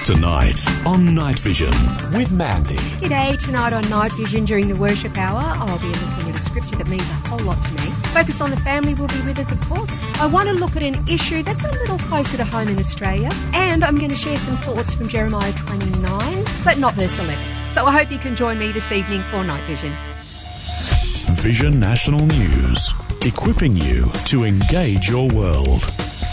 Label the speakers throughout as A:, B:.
A: Tonight on Night Vision with Mandy.
B: G'day, tonight on Night Vision during the worship hour, I'll be looking at a scripture that means a whole lot to me. Focus on the Family will be with us, of course. I want to look at an issue that's a little closer to home in Australia, and I'm going to share some thoughts from Jeremiah 29, but not verse 11. So I hope you can join me this evening for Night Vision.
A: Vision National News, equipping you to engage your world.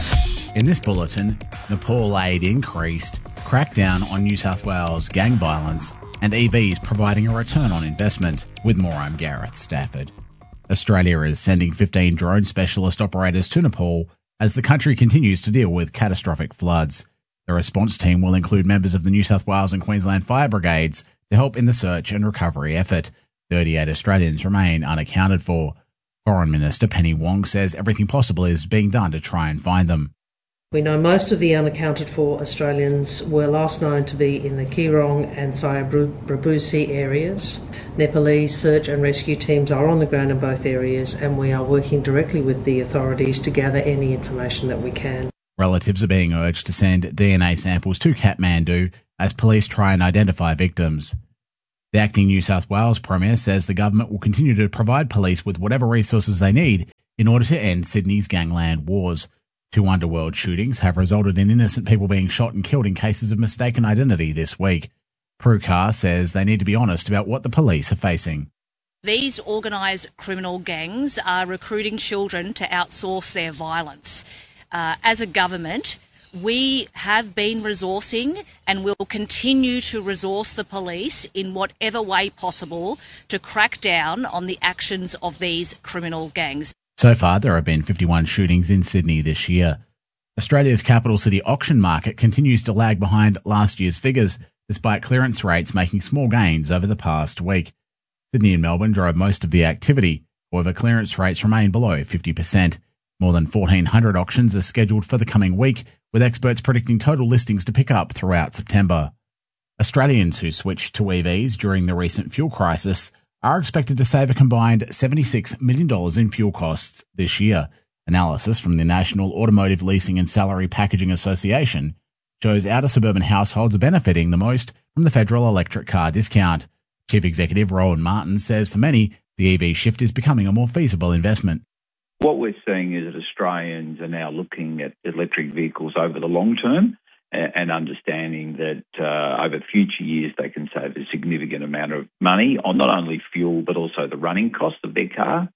C: In this bulletin, Nepal aid increased, crackdown on New South Wales gang violence, and EVs providing a return on investment. With more, I'm Gareth Stafford. Australia is sending 15 drone specialist operators to Nepal as the country continues to deal with catastrophic floods. The response team will include members of the New South Wales and Queensland fire brigades to help in the search and recovery effort. 38 Australians remain unaccounted for. Foreign Minister Penny Wong says everything possible is being done to try and find them.
D: We know most of the unaccounted for Australians were last known to be in the Keerong and Sayabrabusi areas. Nepalese search and rescue teams are on the ground in both areas, and we are working directly with the authorities to gather any information that we can.
C: Relatives are being urged to send DNA samples to Kathmandu as police try and identify victims. The acting New South Wales Premier says the government will continue to provide police with whatever resources they need in order to end Sydney's gangland wars. 2 underworld shootings have resulted in innocent people being shot and killed in cases of mistaken identity this week. Prue Carr says they need to be honest about what the police are facing.
E: These organised criminal gangs are recruiting children to outsource their violence. As a government, we have been resourcing and will continue to resource the police in whatever way possible to crack down on the actions of these criminal gangs.
C: So far, there have been 51 shootings in Sydney this year. Australia's capital city auction market continues to lag behind last year's figures, despite clearance rates making small gains over the past week. Sydney and Melbourne drove most of the activity, however clearance rates remain below 50%. More than 1,400 auctions are scheduled for the coming week, with experts predicting total listings to pick up throughout September. Australians who switched to EVs during the recent fuel crisis are expected to save a combined $76 million in fuel costs this year. Analysis from the National Automotive Leasing and Salary Packaging Association shows outer suburban households are benefiting the most from the federal electric car discount. Chief Executive Rowan Martin says for many, the EV shift is becoming a more feasible investment.
F: What we're seeing is that Australians are now looking at electric vehicles over the long term and understanding that over future years they can save a significant amount of money on not only fuel but also the running cost of their car.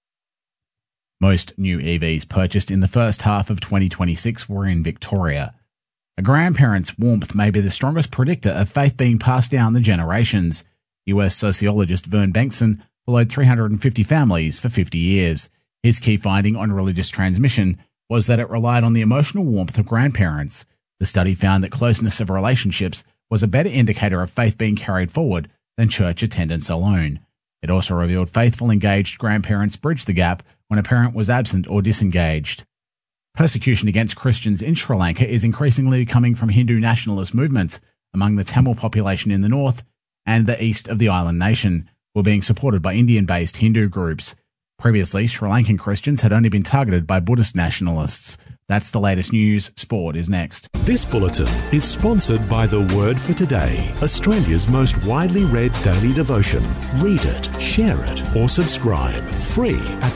C: Most new EVs purchased in the first half of 2026 were in Victoria. A grandparent's warmth may be the strongest predictor of faith being passed down the generations. US sociologist Vern Bengtson followed 350 families for 50 years. His key finding on religious transmission was that it relied on the emotional warmth of grandparents. The study found that closeness of relationships was a better indicator of faith being carried forward than church attendance alone. It also revealed faithful, engaged grandparents bridged the gap when a parent was absent or disengaged. Persecution against Christians in Sri Lanka is increasingly coming from Hindu nationalist movements among the Tamil population in the north and the east of the island nation, who are being supported by Indian-based Hindu groups. Previously, Sri Lankan Christians had only been targeted by Buddhist nationalists. That's the latest news. Sport is next.
A: This bulletin is sponsored by The Word for Today, Australia's most widely read daily devotion. Read it, share it, or subscribe. Free at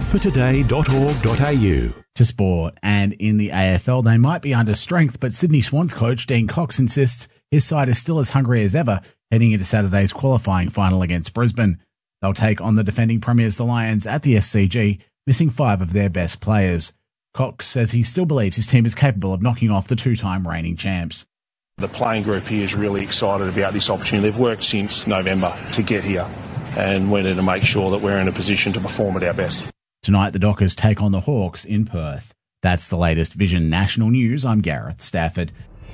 A: thewordfortoday.org.au.
C: To sport, and in the AFL, they might be under strength, but Sydney Swans coach Dean Cox insists his side is still as hungry as ever heading into Saturday's qualifying final against Brisbane. They'll take on the defending premiers, the Lions, at the SCG, missing 5 of their best players. Cox says he still believes his team is capable of knocking off the 2-time reigning champs.
G: The playing group here is really excited about this opportunity. They've worked since November to get here, and we're there to make sure that we're in a position to perform at our best.
C: Tonight, the Dockers take on the Hawks in Perth. That's the latest Vision National News. I'm Gareth Stafford.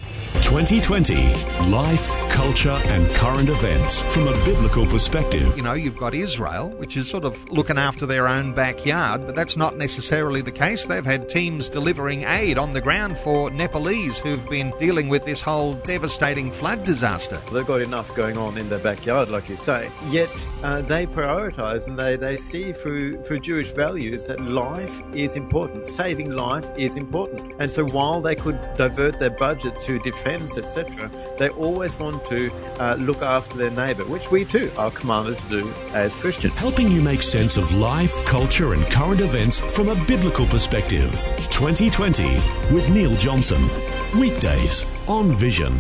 A: 2020. Life, culture and current events from a biblical perspective.
H: You know, you've got Israel, which is sort of looking after their own backyard, but that's not necessarily the case. They've had teams delivering aid on the ground for Nepalese who've been dealing with this whole devastating flood disaster.
I: They've got enough going on in their backyard, like you say, yet they prioritise and they see through Jewish values that life is important. Saving life is important. And so while they could divert their budget to into defence, etc., they always want to look after their neighbour, which we too are commanded to do as Christians.
A: Helping you make sense of life, culture and current events from a biblical perspective. 2020 with Neil Johnson. Weekdays on Vision.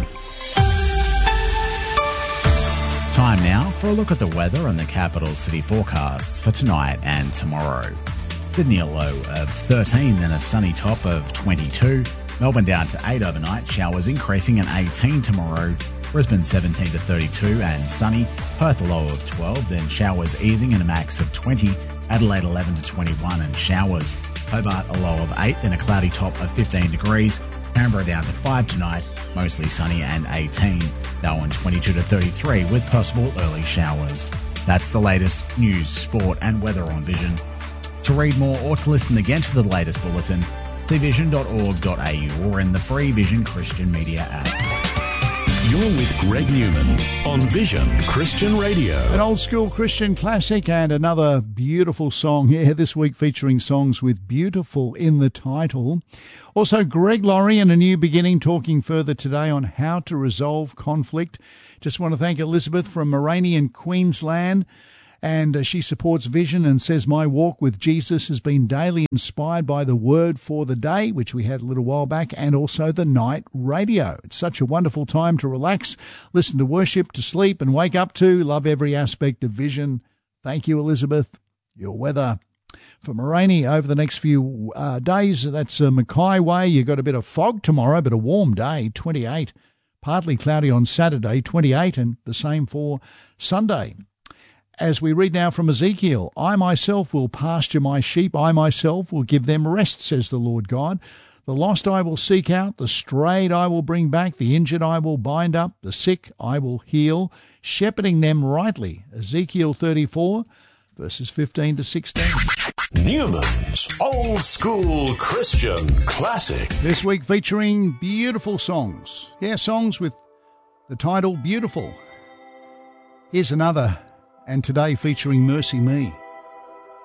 C: Time now for a look at the weather and the capital city forecasts for tonight and tomorrow. Sydney a low of 13, then a sunny top of 22. Melbourne down to 8 overnight, showers increasing and 18 tomorrow. Brisbane 17 to 32 and sunny. Perth a low of 12, then showers easing and a max of 20. Adelaide 11 to 21 and showers. Hobart a low of 8, then a cloudy top of 15 degrees. Canberra down to 5 tonight, mostly sunny and 18. Darwin 22 to 33 with possible early showers. That's the latest news, sport and weather on Vision. To read more or to listen again to the latest bulletin, see vision.org.au or in the free Vision Christian Media app.
A: You're with Greg Newman on Vision Christian Radio.
J: An old school Christian classic and another beautiful song here this week, featuring songs with beautiful in the title. Also, Greg Laurie and A New Beginning talking further today on how to resolve conflict. Just want to thank Elizabeth from Moraine in Queensland. And she supports Vision and says, my walk with Jesus has been daily inspired by the Word for the Day, which we had a little while back, and also the night radio. It's such a wonderful time to relax, listen to worship, to sleep and wake up to. Love every aspect of Vision. Thank you, Elizabeth. Your weather for Moraine over the next few days, that's Mackay Way. You've got a bit of fog tomorrow, but a warm day, 28. Partly cloudy on Saturday, 28, and the same for Sunday. As we read now from Ezekiel, I myself will pasture my sheep, I myself will give them rest, says the Lord God. The lost I will seek out, the strayed I will bring back, the injured I will bind up, the sick I will heal, shepherding them rightly. Ezekiel 34, verses 15 to 16.
A: Newman's Old School Christian Classic.
J: This week featuring beautiful songs. Yeah, songs with the title Beautiful. Here's another, and today featuring Mercy Me.